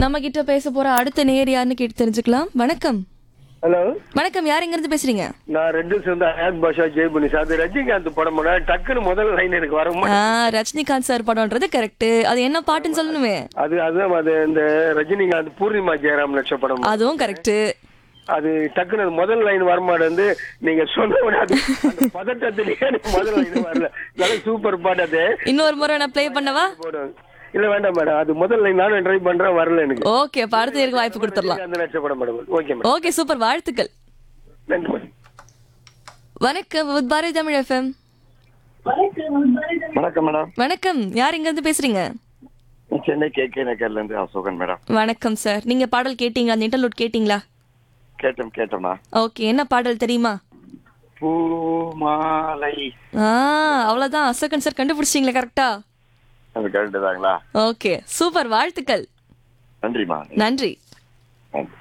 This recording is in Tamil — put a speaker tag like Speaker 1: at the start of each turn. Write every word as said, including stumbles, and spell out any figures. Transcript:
Speaker 1: நம்ம கிட்ட பேச போற அடுத்த நேர் யாருன்னு கேட்டு தெரிஞ்சுக்கலாம். வணக்கம்.
Speaker 2: ஹலோ
Speaker 1: வணக்கம், யார் எங்க இருந்து பேசுறீங்க?
Speaker 2: நான் ரெண்டு சேர்ந்து ஆத் பாஷா ஜெய்புனி சார். அது ரஜினிகாந்த் படம் போனா டக்குன்னு முதல் லைன் எனக்கு வர
Speaker 1: ஆ, ரஜினிகாந்த் சார் படம்ன்றது கரெக்ட். அது என்ன பாட்டுன்னு சொல்லணுமே.
Speaker 2: அது அதுதான் அது இந்த ரஜினிகாந்த் பூர்ணிமா ஜெயராம் நட்ச படம்.
Speaker 1: அதுவும் கரெக்ட்.
Speaker 2: அது டக்குன்னு அது முதல் லைன் வரமாடு வந்து நீங்க சொன்ன உடனே அது அந்த பதட்டத்திலேயே எனக்கு முதல் லைன் வரல. நல்ல சூப்பர் பாட்டு அது.
Speaker 1: இன்னொரு முறை நான் ப்ளே பண்ணவா?
Speaker 2: போடுவேன். இல்ல வேண்டாம் மேடம், அது முதல் லைன் நானும் ட்ரை பண்றேன், வரல எனக்கு.
Speaker 1: ஓகே, அப்ப அடுத்த நேருக்கு வாய்ப்பு கொடுத்துடலாம்.
Speaker 2: அந்த நட்ச படம் madam. Okay madam.
Speaker 1: Okay, super, வாழ்த்துக்கள்.
Speaker 2: நன்றி மேடம்.
Speaker 1: வணக்கம், வித் பாரதி தமிழ் எஃப்எம்.
Speaker 3: வணக்கம் மேடம்.
Speaker 1: வணக்கம், யார் எங்க இருந்து பேசுறீங்க?
Speaker 3: சென்னை கே கே நகர்ல இருந்து அசோகன் மேடம்.
Speaker 1: வணக்கம் சார், நீங்க பாடல் கேட்டீங்களா? அந்த இன்டர்லூட் கேட்டீங்களா?
Speaker 3: கேட்டோம் கேட்டோம்மா.
Speaker 1: ஓகே, என்ன பாடல் தெரியுமா?
Speaker 3: பூமாலை.
Speaker 1: ஆ, அவ்வளவுதான். அசோகன் சார் கண்டுபிடிச்சிங்களா கரெக்டா?
Speaker 3: அது கேட்டுதாங்களா?
Speaker 1: ஓகே, சூப்பர், வாழ்த்துக்கள்.
Speaker 3: நன்றிமா.
Speaker 1: நன்றி.
Speaker 3: நன்றி.